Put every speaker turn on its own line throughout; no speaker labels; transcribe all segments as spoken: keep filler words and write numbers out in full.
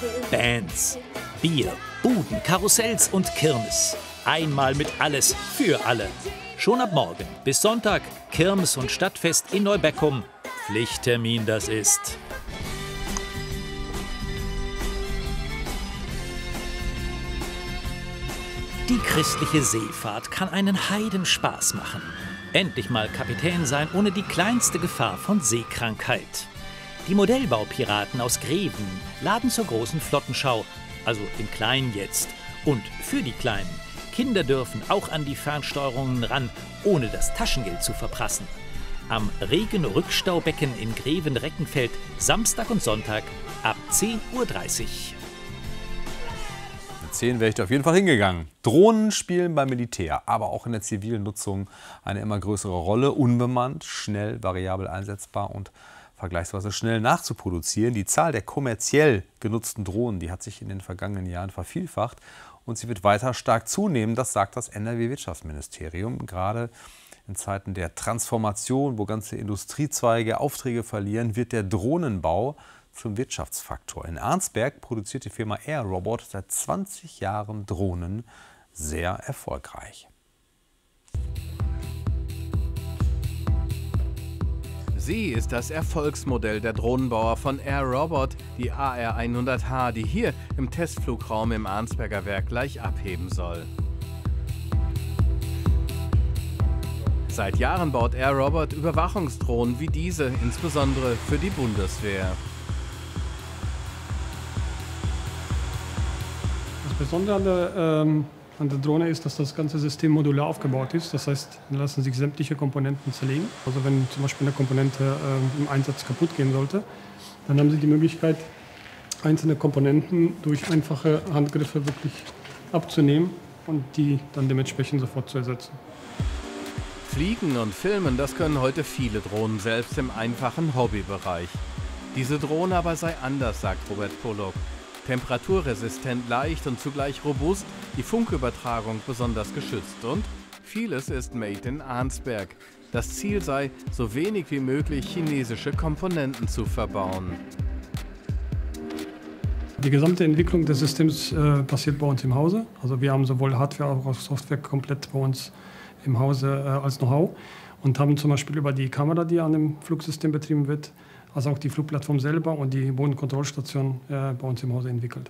Bands, Bier, Buden, Karussells und Kirmes. Einmal mit alles für alle. Schon ab morgen bis Sonntag Kirmes und Stadtfest in Neubeckum. Pflichttermin das ist. Die christliche Seefahrt kann einen Heidenspaß machen. Endlich mal Kapitän sein ohne die kleinste Gefahr von Seekrankheit. Die Modellbaupiraten aus Greven laden zur großen Flottenschau, also im Kleinen jetzt. Und für die Kleinen. Kinder dürfen auch an die Fernsteuerungen ran, ohne das Taschengeld zu verprassen. Am Regen-Rückstaubecken in Greven-Reckenfeld, Samstag und Sonntag ab zehn Uhr dreißig.
Mit zehn wäre ich da auf jeden Fall hingegangen. Drohnen spielen beim Militär, aber auch in der zivilen Nutzung eine immer größere Rolle. Unbemannt, schnell, variabel einsetzbar und vergleichsweise schnell nachzuproduzieren. Die Zahl der kommerziell genutzten Drohnen, die hat sich in den vergangenen Jahren vervielfacht und sie wird weiter stark zunehmen. Das sagt das N R W-Wirtschaftsministerium. Gerade in Zeiten der Transformation, wo ganze Industriezweige Aufträge verlieren, wird der Drohnenbau zum Wirtschaftsfaktor. In Arnsberg produziert die Firma AirRobot seit zwanzig Jahren Drohnen sehr erfolgreich.
Sie ist das Erfolgsmodell der Drohnenbauer von AirRobot, die A R hundert H, die hier im Testflugraum im Arnsberger Werk gleich abheben soll. Seit Jahren baut AirRobot Überwachungsdrohnen wie diese, insbesondere für die Bundeswehr.
Das Besondere an der, ähm, an der Drohne ist, dass das ganze System modular aufgebaut ist. Das heißt, da lassen sich sämtliche Komponenten zerlegen. Also wenn zum Beispiel eine Komponente ähm, im Einsatz kaputt gehen sollte, dann haben Sie die Möglichkeit, einzelne Komponenten durch einfache Handgriffe wirklich abzunehmen und die dann dementsprechend sofort zu ersetzen.
Fliegen und Filmen, das können heute viele Drohnen, selbst im einfachen Hobbybereich. Diese Drohne aber sei anders, sagt Robert Pollock. Temperaturresistent, leicht und zugleich robust, die Funkübertragung besonders geschützt und vieles ist made in Arnsberg. Das Ziel sei, so wenig wie möglich chinesische Komponenten zu verbauen.
Die gesamte Entwicklung des Systems äh, passiert bei uns im Hause. Also wir haben sowohl Hardware als auch Software komplett bei uns im Hause äh, als Know-how und haben zum Beispiel über die Kamera, die an dem Flugsystem betrieben wird, als auch die Flugplattform selber und die Bodenkontrollstation äh, bei uns im Hause entwickelt.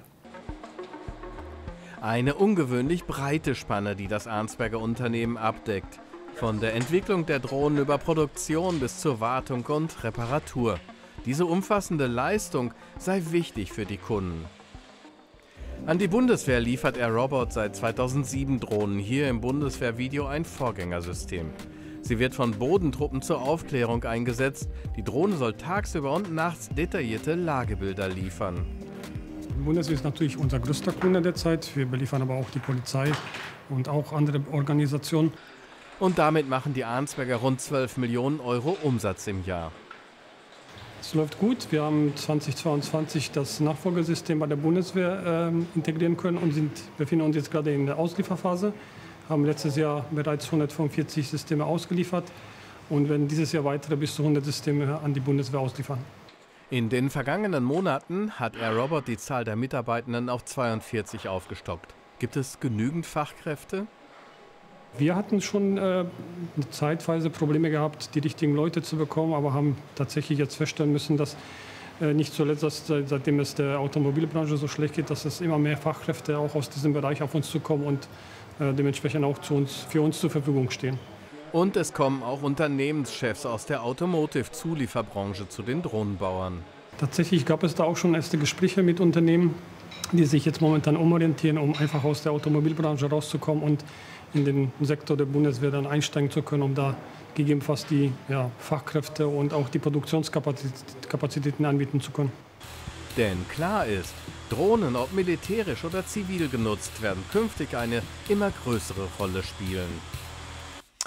Eine ungewöhnlich breite Spanne, die das Arnsberger Unternehmen abdeckt. Von der Entwicklung der Drohnen über Produktion bis zur Wartung und Reparatur. Diese umfassende Leistung sei wichtig für die Kunden. An die Bundeswehr liefert AirRobot seit zweitausendsieben Drohnen, hier im Bundeswehrvideo ein Vorgängersystem. Sie wird von Bodentruppen zur Aufklärung eingesetzt. Die Drohne soll tagsüber und nachts detaillierte Lagebilder liefern.
Die Bundeswehr ist natürlich unser größter Kunde derzeit. Wir beliefern aber auch die Polizei und auch andere Organisationen.
Und damit machen die Arnsberger rund zwölf Millionen Euro Umsatz im Jahr.
Es läuft gut. Wir haben zweitausendzweiundzwanzig das Nachfolgesystem bei der Bundeswehr äh, integrieren können und sind, befinden uns jetzt gerade in der Auslieferphase. Haben letztes Jahr bereits hundertfünfundvierzig Systeme ausgeliefert und werden dieses Jahr weitere bis zu hundert Systeme an die Bundeswehr ausliefern.
In den vergangenen Monaten hat AirRobot die Zahl der Mitarbeitenden auf zweiundvierzig aufgestockt. Gibt es genügend Fachkräfte?
Wir hatten schon äh, zeitweise Probleme gehabt, die richtigen Leute zu bekommen, aber haben tatsächlich jetzt feststellen müssen, dass äh, nicht zuletzt, dass, seitdem es der Automobilbranche so schlecht geht, dass es immer mehr Fachkräfte auch aus diesem Bereich auf uns zukommen und äh, dementsprechend auch zu uns, für uns zur Verfügung stehen.
Und es kommen auch Unternehmenschefs aus der Automotive-Zulieferbranche zu den Drohnenbauern.
Tatsächlich gab es da auch schon erste Gespräche mit Unternehmen, die sich jetzt momentan umorientieren, um einfach aus der Automobilbranche rauszukommen und in den Sektor der Bundeswehr dann einsteigen zu können, um da gegebenenfalls die ja, Fachkräfte und auch die Produktionskapazitäten anbieten zu können.
Denn klar ist, Drohnen, ob militärisch oder zivil genutzt, werden künftig eine immer größere Rolle spielen.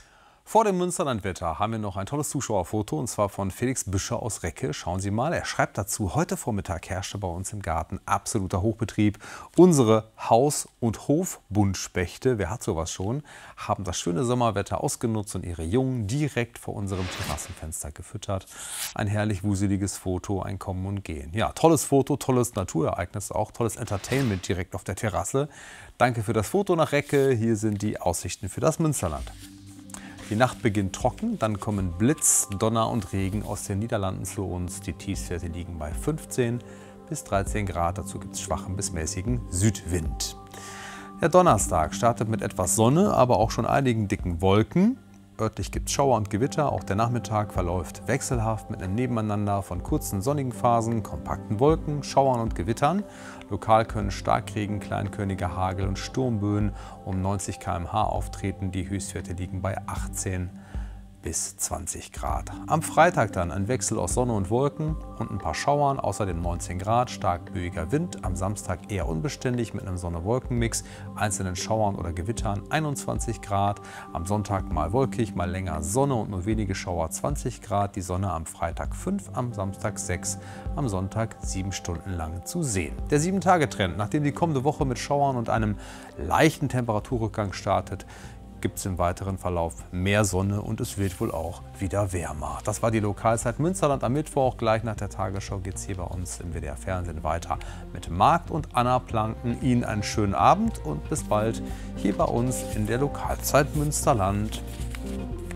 Vor dem Münsterlandwetter haben wir noch ein tolles Zuschauerfoto, und zwar von Felix Büscher aus Recke. Schauen Sie mal, er schreibt dazu: Heute Vormittag herrschte bei uns im Garten absoluter Hochbetrieb. Unsere Haus- und Hofbuntspechte, wer hat sowas schon, haben das schöne Sommerwetter ausgenutzt und ihre Jungen direkt vor unserem Terrassenfenster gefüttert. Ein herrlich wuseliges Foto, ein Kommen und Gehen. Ja, tolles Foto, tolles Naturereignis auch, tolles Entertainment direkt auf der Terrasse. Danke für das Foto nach Recke. Hier sind die Aussichten für das Münsterland. Die Nacht beginnt trocken, dann kommen Blitz, Donner und Regen aus den Niederlanden zu uns. Die Tiefstwerte liegen bei fünfzehn bis dreizehn Grad. Dazu gibt es schwachen bis mäßigen Südwind. Der Donnerstag startet mit etwas Sonne, aber auch schon einigen dicken Wolken. Örtlich gibt es Schauer und Gewitter. Auch der Nachmittag verläuft wechselhaft mit einem Nebeneinander von kurzen sonnigen Phasen, kompakten Wolken, Schauern und Gewittern. Lokal können Starkregen, kleinkörniger Hagel und Sturmböen um neunzig Kilometer pro Stunde auftreten. Die Höchstwerte liegen bei achtzehn bis zwanzig Grad. Am Freitag dann ein Wechsel aus Sonne und Wolken und ein paar Schauern, außerdem neunzehn Grad, stark böiger Wind. Am Samstag eher unbeständig mit einem Sonne-Wolken-Mix, einzelnen Schauern oder Gewittern, einundzwanzig Grad. Am Sonntag mal wolkig, mal länger Sonne und nur wenige Schauer, zwanzig Grad. Die Sonne am Freitag fünf, am Samstag sechs, am Sonntag sieben Stunden lang zu sehen. Der sieben Tage Trend, nachdem die kommende Woche mit Schauern und einem leichten Temperaturrückgang startet, gibt es im weiteren Verlauf mehr Sonne und es wird wohl auch wieder wärmer. Das war die Lokalzeit Münsterland am Mittwoch. Gleich nach der Tagesschau geht es hier bei uns im W D R Fernsehen weiter mit Marc und Anna Planken. Ihnen einen schönen Abend und bis bald hier bei uns in der Lokalzeit Münsterland.